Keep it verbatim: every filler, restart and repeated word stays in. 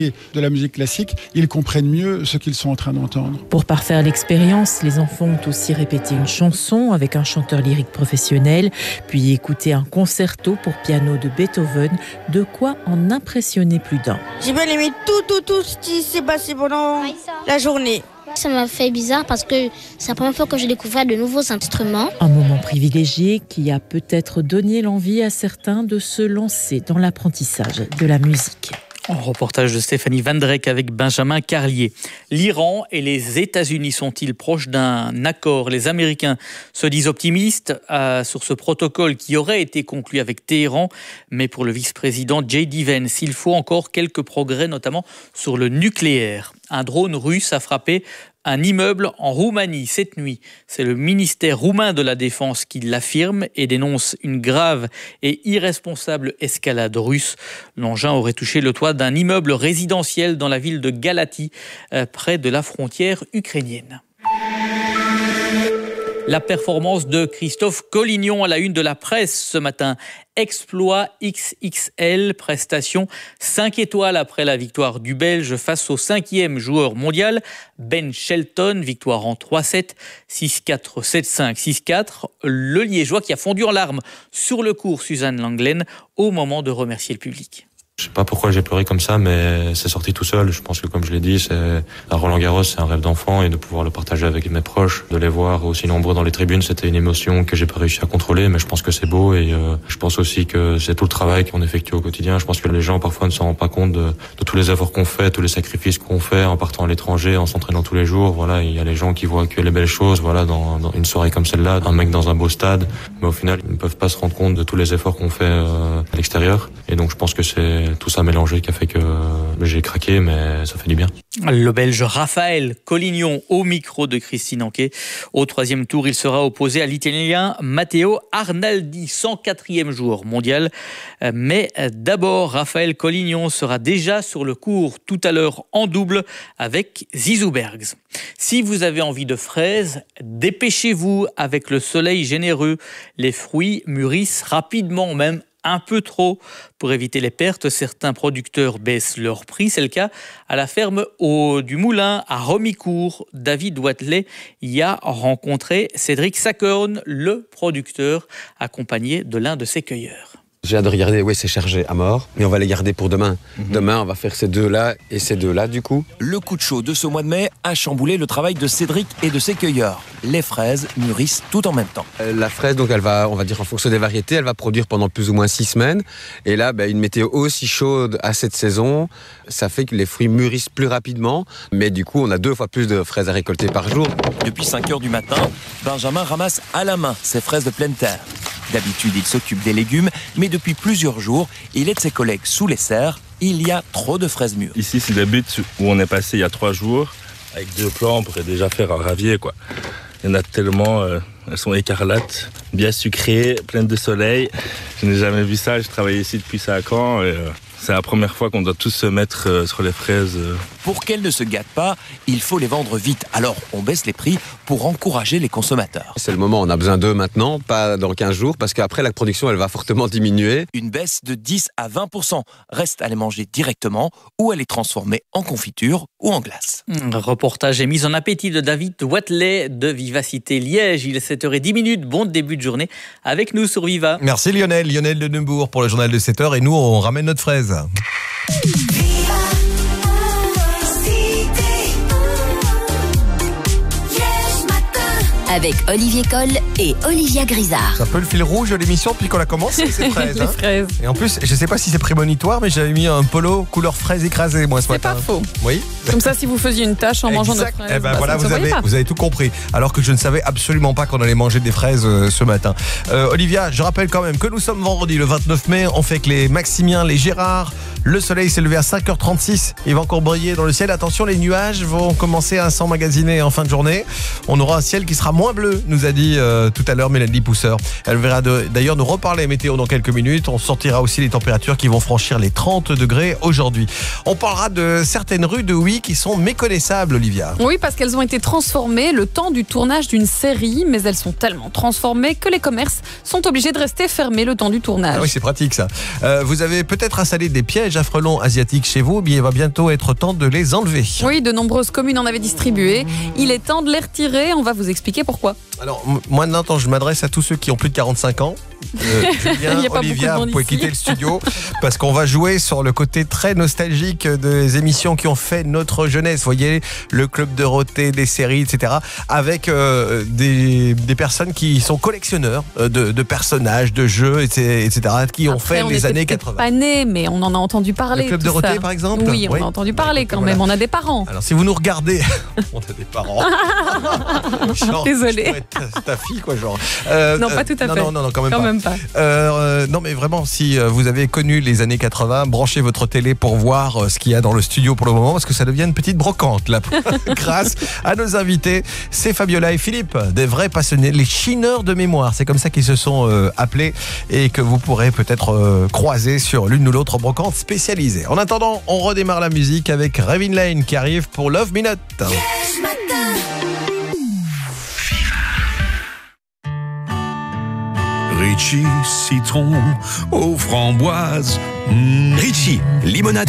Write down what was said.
de la musique classique, ils comprennent mieux ce qu'ils sont en train d'entendre. Pour parfaire l'expérience, les enfants ont aussi répété une chanson avec un chanteur lyrique professionnel, puis écouté un concerto pour piano de Beethoven, de quoi en impressionner plus d'un. J'ai bien aimé tout, tout, tout ce qui s'est passé pendant la journée. Ça m'a fait bizarre parce que c'est la première fois que j'ai découvert de nouveaux instruments. Un moment privilégié qui a peut-être donné l'envie à certains de se lancer dans l'apprentissage de la musique. Un reportage de Stéphanie Van Drek avec Benjamin Carlier. L'Iran et les États-Unis sont-ils proches d'un accord ? Les Américains se disent optimistes euh, sur ce protocole qui aurait été conclu avec Téhéran. Mais pour le vice-président J D Vance, il faut encore quelques progrès, notamment sur le nucléaire. Un drone russe a frappé un immeuble en Roumanie cette nuit. C'est le ministère roumain de la Défense qui l'affirme et dénonce une grave et irresponsable escalade russe. L'engin aurait touché le toit d'un immeuble résidentiel dans la ville de Galatie, près de la frontière ukrainienne. La performance de Christophe Collignon à la une de la presse ce matin. Exploit X X L, prestation cinq étoiles après la victoire du Belge face au cinquième joueur mondial, Ben Shelton, victoire en trois sept, six quatre, sept cinq, six quatre. Le Liégeois qui a fondu en larmes sur le court Suzanne Langlen au moment de remercier le public. Je sais pas pourquoi j'ai pleuré comme ça, mais c'est sorti tout seul. Je pense que, comme je l'ai dit, c'est à Roland-Garros, c'est un rêve d'enfant, et de pouvoir le partager avec mes proches, de les voir aussi nombreux dans les tribunes, c'était une émotion que j'ai pas réussi à contrôler, mais je pense que c'est beau, et euh, je pense aussi que c'est tout le travail qu'on effectue au quotidien. Je pense que les gens parfois ne s'en rendent pas compte de, de tous les efforts qu'on fait, tous les sacrifices qu'on fait en partant à l'étranger, en s'entraînant tous les jours. Voilà, il y a les gens qui voient que les belles choses, voilà, dans, dans une soirée comme celle-là, un mec dans un beau stade, mais au final, ils ne peuvent pas se rendre compte de tous les efforts qu'on fait euh, à l'extérieur. Et donc, je pense que c'est tout ça mélangé qui a fait que j'ai craqué, mais ça fait du bien. Le Belge Raphaël Collignon au micro de Christine Anquet. Au troisième tour, il sera opposé à l'Italien Matteo Arnaldi, cent quatrième joueur mondial. Mais d'abord, Raphaël Collignon sera déjà sur le court tout à l'heure en double avec Zizou Bergs. Si vous avez envie de fraises, dépêchez-vous avec le soleil généreux. Les fruits mûrissent rapidement, même un peu trop. Pour éviter les pertes, certains producteurs baissent leur prix. C'est le cas à la ferme au, du Moulin à Romicourt. David Watley y a rencontré Cédric Sacorne, le producteur, accompagné de l'un de ses cueilleurs. J'ai hâte de regarder, oui, c'est chargé à mort, mais on va les garder pour demain. Mmh. Demain, on va faire ces deux-là et ces deux-là, du coup. Le coup de chaud de ce mois de mai a chamboulé le travail de Cédric et de ses cueilleurs. Les fraises mûrissent tout en même temps. Euh, la fraise, donc, elle va, on va dire, en fonction des variétés, elle va produire pendant plus ou moins six semaines. Et là, bah, une météo aussi chaude à cette saison, ça fait que les fruits mûrissent plus rapidement. Mais du coup, on a deux fois plus de fraises à récolter par jour. Depuis cinq heures du matin, Benjamin ramasse à la main ses fraises de pleine terre. D'habitude, il s'occupe des légumes, mais depuis plusieurs jours, il aide ses collègues sous les serres. Il y a trop de fraises mûres. Ici, c'est des buttes où on est passé il y a trois jours. Avec deux plants, on pourrait déjà faire un ravier, quoi. Il y en a tellement, euh, elles sont écarlates, bien sucrées, pleines de soleil. Je n'ai jamais vu ça, je travaille ici depuis cinq ans. Et, euh, c'est la première fois qu'on doit tous se mettre euh, sur les fraises. Euh. Pour qu'elles ne se gâtent pas, il faut les vendre vite. Alors, on baisse les prix pour encourager les consommateurs. C'est le moment, on a besoin d'eux maintenant, pas dans quinze jours, parce qu'après, la production, elle va fortement diminuer. Une baisse de dix à vingt pour cent. Reste à les manger directement ou à les transformer en confiture ou en glace. Un reportage et mise en appétit de David Watley de Vivacité Liège. Il est sept heures dix. Bon début de journée avec nous sur Viva. Merci Lionel, Lionel de Neubourg pour le journal de sept heures, et nous, on ramène notre fraise. Avec Olivier Coll et Olivia Grisard. C'est un peu le fil rouge de l'émission depuis qu'on a commencé, ces fraises. Les hein. fraises. Et en plus, je sais pas si c'est prémonitoire, mais j'avais mis un polo couleur fraise écrasée, moi, ce c'est matin. C'est pas faux. Oui. Comme ça, si vous faisiez une tâche en mangeant exact. nos fraises, eh ben bah, voilà, ça ne vous se avez, voyait pas. vous avez tout compris. Alors que je ne savais absolument pas qu'on allait manger des fraises euh, ce matin. Euh, Olivia, je rappelle quand même que nous sommes vendredi, le vingt-neuf mai. On fait que les Maximiens, les Gérard. Le soleil s'est levé à cinq heures trente-six. Il va encore briller dans le ciel. Attention, les nuages vont commencer à s'emmagasiner en fin de journée. On aura un ciel qui sera moins moins bleu, nous a dit euh, tout à l'heure Mélanie Pousseur. Elle verra de, d'ailleurs nous reparler météo dans quelques minutes. On sortira aussi les températures qui vont franchir les trente degrés aujourd'hui. On parlera de certaines rues de Huy qui sont méconnaissables, Olivia. Oui, parce qu'elles ont été transformées le temps du tournage d'une série, mais elles sont tellement transformées que les commerces sont obligés de rester fermés le temps du tournage. Ah oui, c'est pratique ça. Euh, vous avez peut-être installé des pièges à frelons asiatiques chez vous, mais il va bientôt être temps de les enlever. Oui, de nombreuses communes en avaient distribué. Il est temps de les retirer. On va vous expliquer pourquoi. Alors, moi maintenant, je m'adresse à tous ceux qui ont plus de quarante-cinq ans. Euh, Julien, Olivia, vous pouvez quitter le studio parce qu'on va jouer sur le côté très nostalgique des émissions qui ont fait notre jeunesse. Vous voyez, le Club Dorothée, des séries, et cetera. Avec euh, des, des personnes qui sont collectionneurs de, de personnages, de jeux, et cetera, qui ont Après, fait on les était années peut-être quatre-vingts. pas nés, mais on en a entendu parler. Le Club tout Dorothée, ça. par exemple. Oui, on oui. a entendu parler quand Voilà. même. On a des parents. Alors, si vous nous regardez, on a des parents. Genre, Désolée. je pourrais être ta fille, quoi, genre. Euh, Non, pas tout à non, fait. Non, non, non, quand même Quand pas. même pas. Euh, non, mais vraiment, si vous avez connu les années quatre-vingts, branchez votre télé pour voir ce qu'il y a dans le studio pour le moment, parce que ça devient une petite brocante, là, grâce à nos invités. C'est Fabiola et Philippe, des vrais passionnés, les chineurs de mémoire. C'est comme ça qu'ils se sont euh, appelés et que vous pourrez peut-être euh, croiser sur l'une ou l'autre brocante spécialisée. En attendant, on redémarre la musique avec Ravin Lane qui arrive pour Love Minute. Ritchie, citron aux framboises. Mmh. Ritchie, limonade